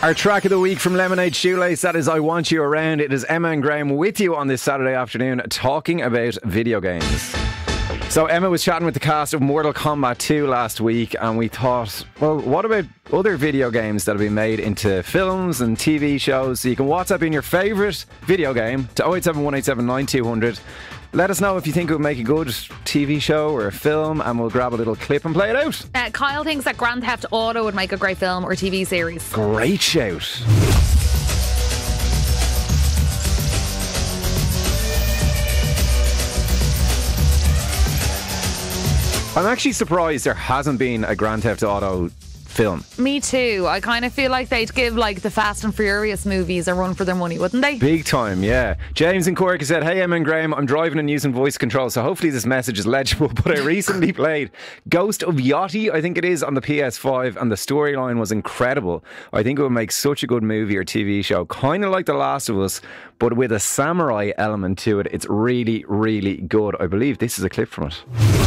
Our track of the week from Lemonade Shoelace, that is I Want You Around. It is Emma and Graham with you on this Saturday afternoon talking about video games. So Emma was chatting with the cast of Mortal Kombat 2 last week, and we thought, well, what about other video games that have been made into films and TV shows? So you can WhatsApp in your favourite video game to 087-187-9200. Let us know if you think it would make a good TV show or a film, and we'll grab a little clip and play it out. Kyle thinks that Grand Theft Auto would make a great film or TV series. Great shout. I'm actually surprised there hasn't been a Grand Theft Auto film. Me too. I kind of feel like they'd give like the Fast and Furious movies a run for their money, wouldn't they? Big time, yeah. James in Cork has said, hey Emma and Graham, I'm driving and using voice control, so hopefully this message is legible, but I recently played Ghost of Yachty, I think it is, on the PS5, and the storyline was incredible. I think it would make such a good movie or TV show, kind of like The Last of Us, but with a samurai element to it. It's really, really good. I believe this is a clip from it.